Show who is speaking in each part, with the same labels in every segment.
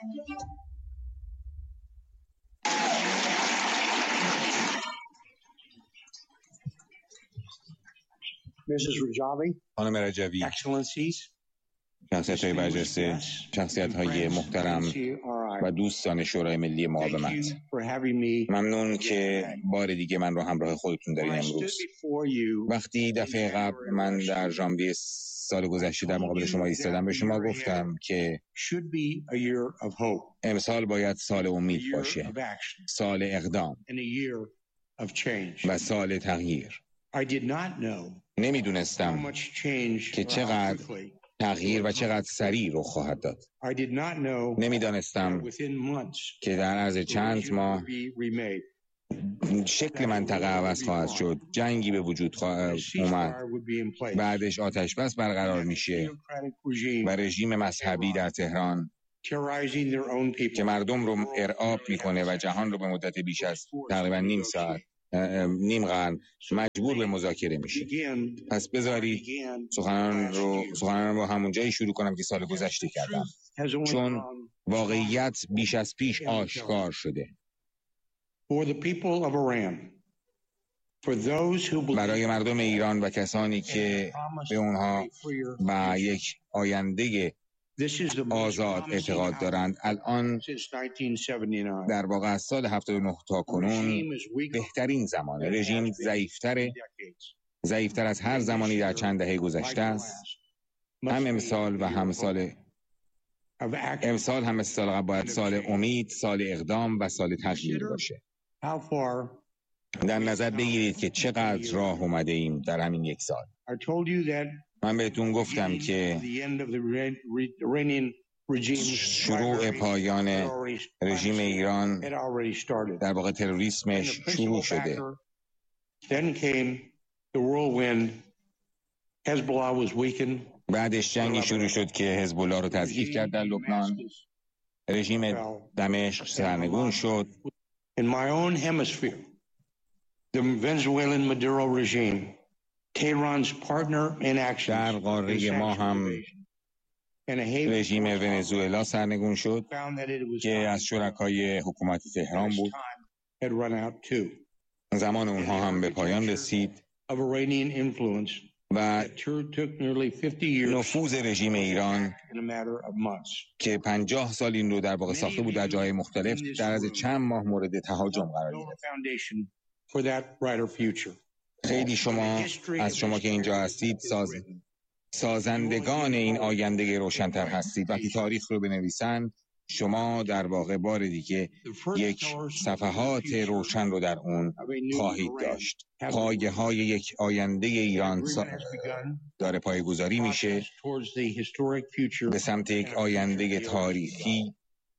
Speaker 1: Mrs. Rajavi,
Speaker 2: خانم رجوی،
Speaker 1: Excellencies,
Speaker 2: شخصیت‌های برجسته، شخصیت‌های محترم و دوستان شورای ملی
Speaker 1: thank
Speaker 2: مقاومت،
Speaker 1: you for having me.
Speaker 2: ممنون که بار دیگه من رو همراه خودتون دارین
Speaker 1: When I stood
Speaker 2: امروز.
Speaker 1: before you
Speaker 2: وقتی دفعه قبل من در ژانویه سال گذشته در مقابل شما ایستادم، به شما گفتم که
Speaker 1: should be a year of hope,
Speaker 2: امسال باید سال
Speaker 1: a
Speaker 2: امید
Speaker 1: year
Speaker 2: باشه،
Speaker 1: of action,
Speaker 2: سال اقدام
Speaker 1: and a year of change.
Speaker 2: و سال تغییر.
Speaker 1: I did not know how
Speaker 2: نمیدونستم
Speaker 1: much change
Speaker 2: که
Speaker 1: or how
Speaker 2: چقدر
Speaker 1: quickly.
Speaker 2: تغییر و چقدر سریع رخ خواهد داد.
Speaker 1: I did not know that
Speaker 2: نمیدانستم
Speaker 1: within months
Speaker 2: که در عرض
Speaker 1: the
Speaker 2: چند
Speaker 1: region
Speaker 2: ماه
Speaker 1: would be remade.
Speaker 2: شکل منطقه عوض خواهد شد، جنگی به وجود خواهد اومد،
Speaker 1: Ceasefire would be in place.
Speaker 2: بعدش آتش بس برقرار میشه
Speaker 1: Theocratic regime
Speaker 2: و رژیم مذهبی در تهران
Speaker 1: terrorizing their own people.
Speaker 2: که مردم رو ارعاب میکنه و جهان رو به مدت بیش از تقریبا نیم قرن مجبور به مذاکره میشه. پس بذارید سخنان رو همون جایی شروع کنم که سال گذشته کردم، چون واقعیت بیش از پیش آشکار شده.
Speaker 1: For the people of Iran, for those who believe
Speaker 2: برای مردم ایران و کسانی که به اونها و یک آینده
Speaker 1: this is the most
Speaker 2: آزاد
Speaker 1: promising
Speaker 2: اعتقاد دارند، الان
Speaker 1: since 1979.
Speaker 2: در واقع از سال 79 تا کنون
Speaker 1: Regime is weaker
Speaker 2: بهترین زمانه. رژیم
Speaker 1: decades.
Speaker 2: ضعیفتر از هر زمانی در چند دهه گذشته است. هم امسال و هم سال
Speaker 1: Of action.
Speaker 2: امسال هم مثل سال قبل باید سال امید، سال اقدام و سال تغییر باشه.
Speaker 1: How far
Speaker 2: در نظر بگیرید که چقدر راه اومده ایم در همین یک سال.
Speaker 1: I told you that
Speaker 2: من بهتون گفتم که
Speaker 1: the end of the Iranian regime
Speaker 2: شروع پایان رژیم ایران
Speaker 1: had already started.
Speaker 2: در واقع تروریسمش
Speaker 1: And the
Speaker 2: شروع
Speaker 1: principal
Speaker 2: شده.
Speaker 1: factor, then came the whirlwind. Hezbollah was weakened.
Speaker 2: بعدش جنگی شروع شد که حزب الله رو تضعیف کرد در لبنان. رژیم دمشق سرنگون شد.
Speaker 1: In my own hemisphere, the Venezuelan Maduro regime, Tehran's partner in action,
Speaker 2: در قاره ما هم
Speaker 1: and a haven
Speaker 2: رژیم ونزوئلا سرنگون شد
Speaker 1: found that it was
Speaker 2: که از شرکای حکومت تهران بود.
Speaker 1: had run out too.
Speaker 2: زمان اونها هم به پایان رسید
Speaker 1: Of Iranian influence
Speaker 2: و
Speaker 1: that took nearly 50 years
Speaker 2: نفوذ رژیم ایران
Speaker 1: in a matter of months.
Speaker 2: که 50 سال این رو در واقع ساخته بود در جاهای مختلف، در از چند ماه مورد تهاجم قرار
Speaker 1: Build
Speaker 2: گرفت.
Speaker 1: a foundation for that brighter future.
Speaker 2: خیلی از شما که اینجا هستید سازندگان این آینده روشن‌تر هستید. وقتی تاریخ رو بنویسند، شما در واقع بار دیگه یک صفحات روشن رو در اون خواهید داشت. پایه های یک آینده ایران داره پایه‌گذاری میشه
Speaker 1: Towards the historic future.
Speaker 2: به سمت یک آینده تاریخی.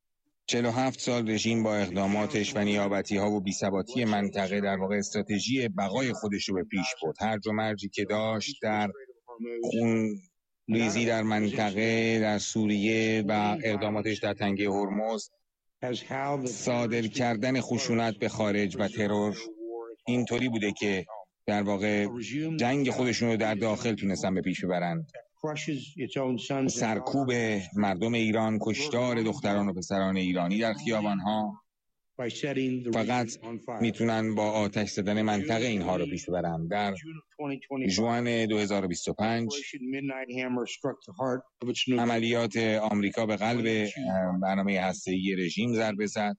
Speaker 2: 47 سال رژیم با اقداماتش و نیابتی ها و بی‌ثباتی منطقه در واقع استراتژی بقای خودش رو به پیش برد. هرج و مرجی که داشت در خون ریزی در منطقه، در سوریه و اقداماتش در تنگه هرمز،
Speaker 1: As how the
Speaker 2: صادر کردن خشونت به خارج و ترور اینطوری بوده که در واقع جنگ خودشون رو در داخل تونستن به پیش ببرن.
Speaker 1: crushes its own sons.
Speaker 2: سرکوب مردم ایران، کشتار دختران و پسران ایرانی در خیابان‌ها،
Speaker 1: By setting the
Speaker 2: فقط
Speaker 1: region on fire.
Speaker 2: میتونن با آتش زدن منطقه اینها رو پیش ببرن. در
Speaker 1: June of 2025,
Speaker 2: ژوئن 2025
Speaker 1: Operation Midnight Hammer struck the heart of its nuclear
Speaker 2: عملیات آمریکا به قلب برنامه هسته‌ای رژیم ضربه زد.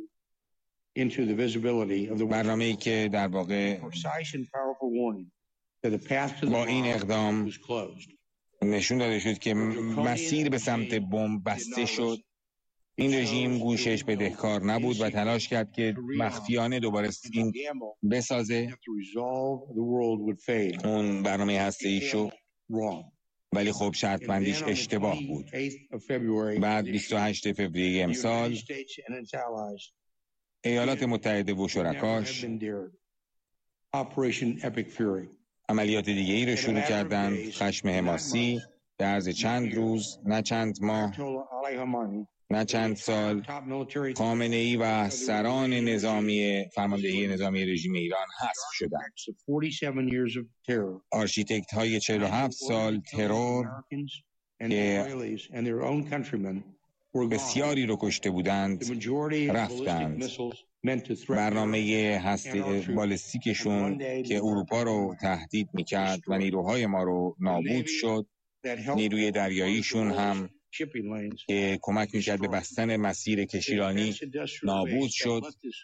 Speaker 1: into the visibility of the
Speaker 2: برنامه‌ای که در واقع
Speaker 1: precise and powerful warning that the path to the
Speaker 2: با این
Speaker 1: bomb
Speaker 2: اقدام
Speaker 1: was closed.
Speaker 2: نشون داده شد که مسیر به سمت بمب بسته شد. این رژیم گوشش بدهکار نبود و تلاش کرد که مخفیانه دوباره این بسازه
Speaker 1: That the resolve of the world would fade.
Speaker 2: اون برنامه هسته‌ای شو،
Speaker 1: Wrong.
Speaker 2: ولی خب شرط
Speaker 1: And
Speaker 2: بندیش
Speaker 1: then on the
Speaker 2: اشتباه بود.
Speaker 1: 28th of February,
Speaker 2: بعد 28 فوریه
Speaker 1: the United
Speaker 2: امسال
Speaker 1: States and its allies
Speaker 2: ایالات متحده و
Speaker 1: never have
Speaker 2: شرکاش
Speaker 1: been dared. Operation Epic Fury.
Speaker 2: عملیات دیگه ای رو شروع کردند. خشم حماسی در عرض چند روز، نه چند ماه،
Speaker 1: Ayatollah Ali Khamenei,
Speaker 2: نه چند سال،
Speaker 1: top military
Speaker 2: خامنه ای و سران نظامی فرماندهی نظامی رژیم ایران حذف شدند.
Speaker 1: architects of 47 years of terror.
Speaker 2: آرشیتکت های 47 سال ترور
Speaker 1: Americans and
Speaker 2: Yeah.
Speaker 1: Israelis and their own countrymen
Speaker 2: بسیاری رو کشته بودند رفتند. برنامه هسته بالستیکشون که اروپا رو تهدید میکرد و نیروهای ما رو نابود شد، نیروی دریاییشون هم که کمک میکرد به بستن مسیر کشتیرانی نابود شد.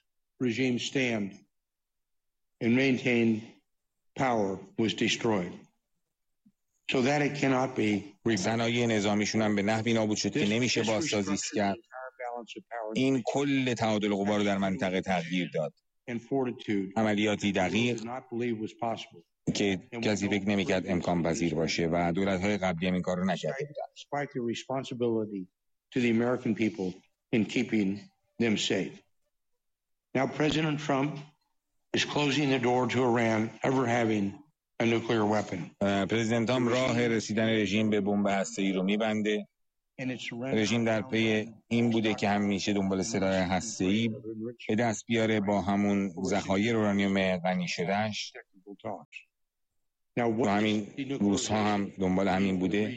Speaker 2: صنایع نظامیشون هم به نحوی نابود شد که نمیشه بازسازی کرد. این کل تعادل قوا رو در منطقه تغییر داد. عملیاتی دقیق که کسی فکر نمی‌کرد امکان پذیر باشه و دولت‌های قبلی هم این کار رو نکرده بودن.
Speaker 1: Now President Trump is closing the door to Iran ever having a nuclear weapon.
Speaker 2: پرزیدنت ترامپ راه رسیدن رژیم به بمب هسته‌ای رو می‌بنده. رژیم در پی این بوده که همیشه دنبال سلاح هسته‌ای به دست بیاره با همون ذخایر اورانیوم غنی شدهش. و همین روزها هم دنبال همین بوده،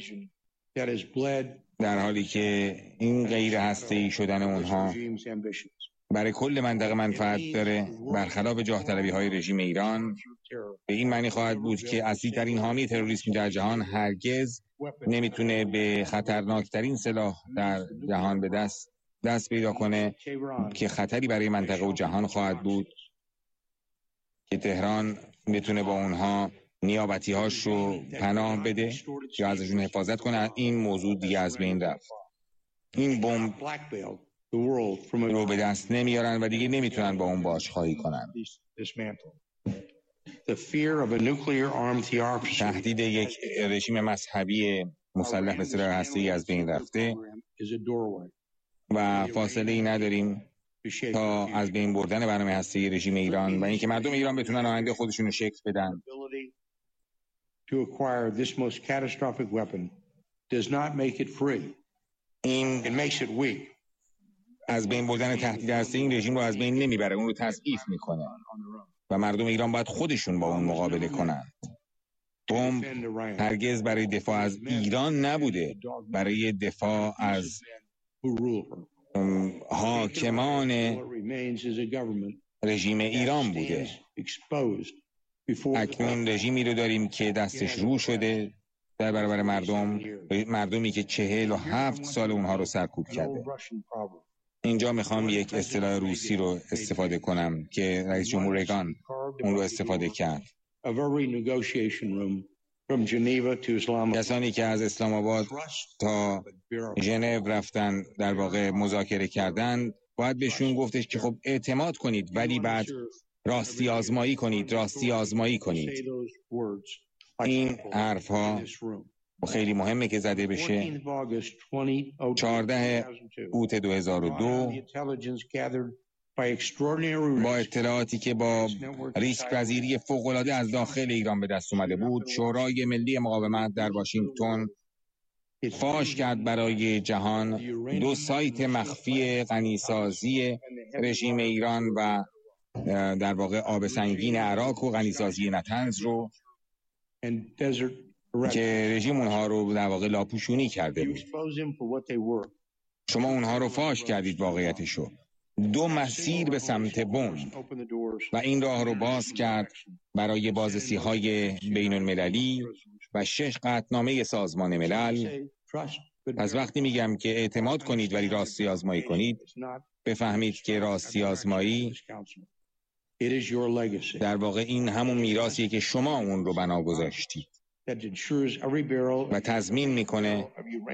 Speaker 2: در حالی که این غیر هسته‌ای شدن اونها برای کل منطقه منفعت داره، برخلاف جاه طلبی های رژیم ایران. به این معنی خواهد بود که اصلی‌ترین حامی تروریسم در جهان هرگز نمیتونه به خطرناکترین سلاح در جهان به دست پیدا کنه که خطری برای منطقه و جهان خواهد بود که تهران میتونه با اونها نیابتی هاش رو پناه بده یا ازشون حفاظت کنه. این موضوع دیگه از بین رفت. این بمب رو به دست نمیارن و دیگه نمیتونن با اون بازخواهی کنن. تهدید یک رژیم مذهبی مسلح به سلاح هسته‌ای از بین رفته و فاصله ای نداریم تا از بین بردن برنامه هسته‌ای رژیم ایران و اینکه مردم ایران بتونن آینده خودشون رو شکل بدن. این از بین بردن تهدید هسته‌ای این رژیم رو از بین نمیبره، اون رو تضعیف میکنه و مردم ایران باید خودشون با اون مقابله کنن. بمب هرگز برای دفاع از ایران نبوده، برای دفاع از حاکمان رژیم ایران بوده. اکنون رژیمی رو داریم که دستش رو شده در برابر مردمی که 47 سال اونها رو سرکوب کرده. اینجا میخوام یک اصطلاح روسی رو استفاده کنم که رئیس جمهور ریگان اون رو استفاده کرد. کسانی که از اسلام آباد تا ژنو رفتن در واقع مذاکره کردن، باید بهشون گفتش که خب اعتماد کنید ولی بعد راستی آزمایی کنید. این حرف ها خیلی مهمه که زده بشه. 14 اوت 2002 با اطلاعاتی که با ریسک پذیری فوق‌العاده از داخل ایران به دست اومده بود، شورای ملی مقاومت در واشنگتن فاش کرد برای جهان 2 سایت مخفی غنیسازی رژیم ایران و در واقع آب سنگین عراق و غنیسازی نتنز رو که رژیم اونها رو در واقع لاپوشونی کرده بود. شما اونها رو فاش کردید واقعیتشو. 2 مسیر به سمت بمب و این راه رو باز کرد برای بازرسی‌های بین‌المللی و 6 قطعنامه سازمان ملل. پس وقتی میگم که اعتماد کنید ولی راستی آزمایی کنید، بفهمید که راستی آزمایی در واقع این همون میراثیه که شما اون رو بنا گذاشتید و تضمین میکنه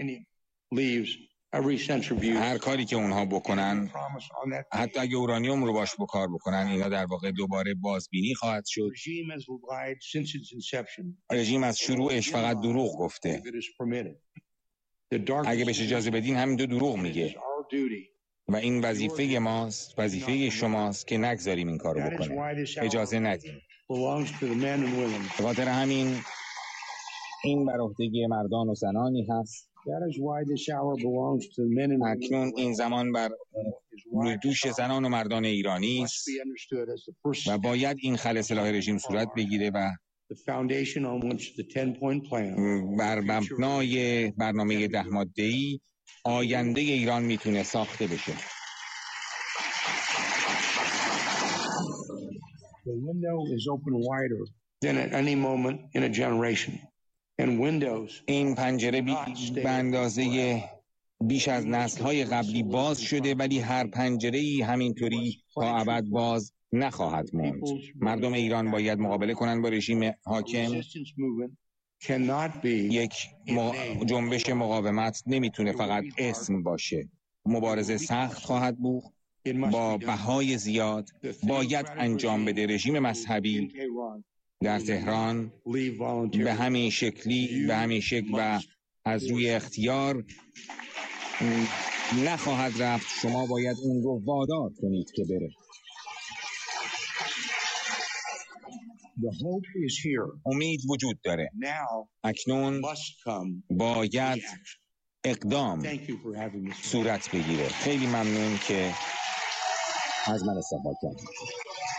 Speaker 2: هر کاری که اونها بکنن، حتی اگه اورانیوم رو باش بکار بکنن، اینا در واقع دوباره بازبینی خواهد شد. رژیم از شروعش فقط دروغ گفته. اگه بهش اجازه بدین همین دروغ میگه و این وظیفه ماست، وظیفه شماست که نگذاریم این کارو بکنه، اجازه ندیم. به خاطر همین این بر عهده مردان و زنانی هست. اکنون این زمان بر دوش زنان و مردان ایرانی است و باید این خل سلاح رژیم صورت بگیره و بر مبنای برنامه 10 ماده‌ای آینده ایران میتونه ساخته بشه.
Speaker 1: The window is open wider than at any moment in a generation. And windows
Speaker 2: این پنجره به اندازه بیش از نسل‌های قبلی باز شده، ولی هر پنجره‌ای همینطوری تا ابد باز نخواهد ماند. مردم ایران باید مقابله کنند با رژیم حاکم. یک جنبش مقاومت نمیتونه فقط اسم باشه. مبارزه سخت خواهد بود با بهای زیاد. باید انجام بده. رژیم مذهبی در تهران به همین شکلی، به همین شکل و از روی اختیار نخواهد رفت. شما باید اون رو وادار کنید که بره. امید وجود داره. اکنون باید اقدام صورت بگیره. خیلی ممنون که از من استفاده کردید.